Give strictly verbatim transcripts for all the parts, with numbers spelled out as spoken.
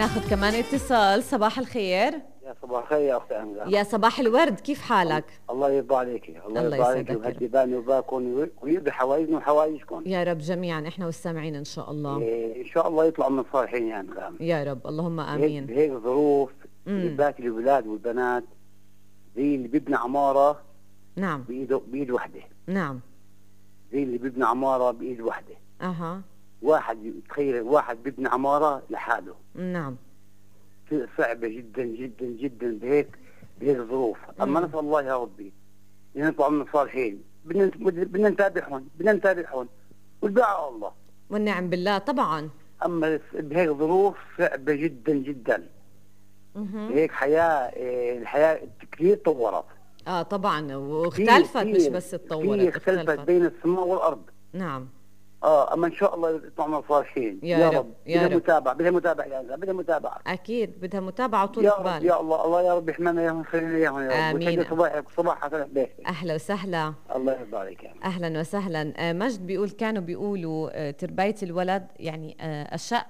ناخذ كمان اتصال. صباح الخير. يا صباح الخير يا اختي امزه. يا صباح الورد، كيف حالك؟ الله يرضى عليكي، الله الله يرضى عليكي يسعدك. ويهدي بالي وباكم ويرضي حوايجنا وحوايجكم يا رب جميعا، احنا والسامعين ان شاء الله. إيه ان شاء الله يطلعوا من صالحين يا انغام. يا رب اللهم امين. بهيك ظروف باقي الولاد والبنات زي اللي بيبني عماره نعم بايده بايد وحده. نعم زي اللي بيبني عماره بايد وحده. اها واحد تخيل واحد بيبني عماره لحاله. نعم صعبه جدا جدا جدا بهيك بهيك ظروف. اما نسال الله يا ربي يطلعوا من الصالحين. بدنا بدنا نتابعهم بدنا نتابعهم والباقي على الله والنعم بالله طبعا. اما بهيك ظروف صعبه جدا جدا. بهيك حياه إيه الحياه كثير تطورت. اه طبعا واختلفت، مش بس تطورت، اختلفت بين السماء والارض. نعم اه اما ان شاء الله يطلعوا من الصالحين يا, يا رب, رب. يا بدها رب متابعه بدها متابعه يا زلمه بدها متابعه. اكيد بدها متابعه وطول يا بال. رب يا الله الله يا رب يحمينا اياهم ويخلينا اياهم يا رب. امين. صباحك صباح حسن بيتك. اهلا وسهلا. الله يرضى عليك يا اهلا وسهلا. آه مجد بيقول كانوا بيقولوا آه تربيه الولد يعني آه اشق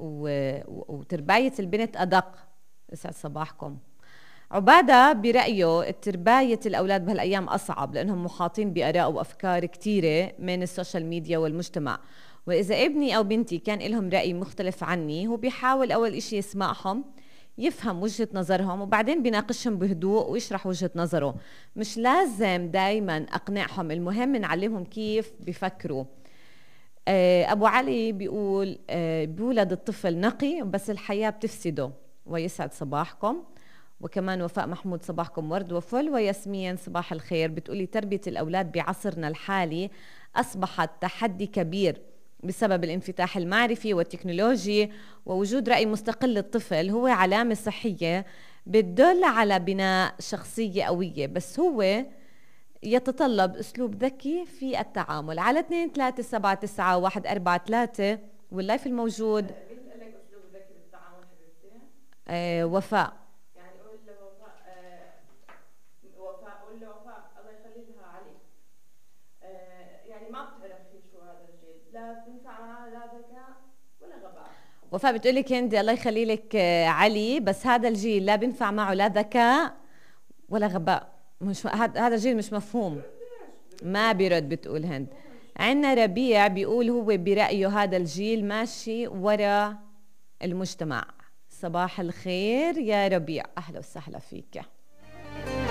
وتربيه البنت ادق. يسعد صباحكم. عبادة برأيه ترباية الأولاد بهالأيام أصعب لأنهم محاطين بآراء وأفكار كتيرة من السوشيال ميديا والمجتمع، وإذا ابني أو بنتي كان لهم رأي مختلف عني هو بيحاول أول إشي يسمعهم يفهم وجهة نظرهم وبعدين بيناقشهم بهدوء ويشرح وجهة نظره. مش لازم دايما أقنعهم، المهم نعلمهم كيف بيفكروا. أبو علي بيقول بيولد الطفل نقي بس الحياة بتفسده. ويسعد صباحكم. وكمان وفاء محمود صباحكم ورد وفل. وياسمين صباح الخير بتقولي تربية الأولاد بعصرنا الحالي أصبحت تحدي كبير بسبب الانفتاح المعرفي والتكنولوجي، ووجود رأي مستقل للطفل هو علامة صحية بتدل على بناء شخصية قوية، بس هو يتطلب أسلوب ذكي في التعامل. على اثنين ثلاثة سبعة تسعة واحد أربعة ثلاثة واللايف الموجود. مين قال لك أسلوب ذكي بالتعامل حبيبتي؟ آه وفاء. وفاء بتقولي كندي الله يخلي لك علي بس هذا الجيل لا بينفع معه لا ذكاء ولا غباء. مش هذا الجيل مش مفهوم، ما بيرد. بتقول هند. عندنا ربيع بيقول هو برأيه هذا الجيل ماشي ورا المجتمع. صباح الخير يا ربيع، أهلا وسهلا فيك.